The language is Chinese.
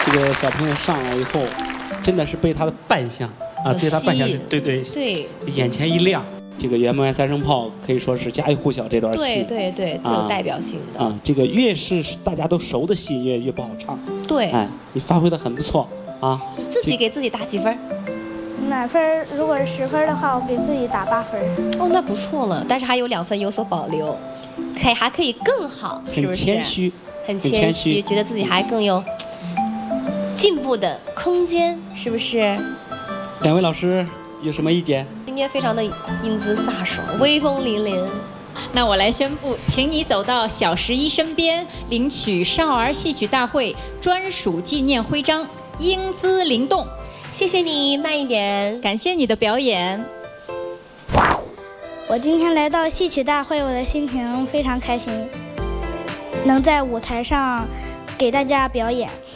这个小朋友上来以后，真的是被他的扮相啊，对他扮相是对，眼前一亮。这个圆明园三声炮可以说是家喻户晓，这段戏对，最有代表性的啊。这个越是大家都熟的戏，越不好唱。 对， 哎，你发挥的很不错啊。 自己给自己打几分？ 满分如果是10分的话，我给自己打8分。 哦，那不错了，但是还有2分有所保留，还可以更好，是不是？ 很谦虚， 很谦虚，觉得自己还更有进步的空间，是不是？ 两位老师有什么意见？ 今天非常的英姿飒爽，威风凛凛。 那我来宣布，请你走到小11身边，领取少儿戏曲大会专属纪念徽章，英姿灵动。 谢谢你，慢一点。 感谢你的表演。 我今天来到戏曲大会，我的心情非常开心，能在舞台上给大家表演。